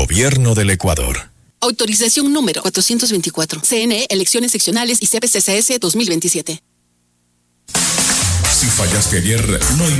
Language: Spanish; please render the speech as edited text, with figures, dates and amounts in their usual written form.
Gobierno del Ecuador. Autorización número 424. CNE, Elecciones Seccionales y CPCCS 2027. Si fallaste ayer, no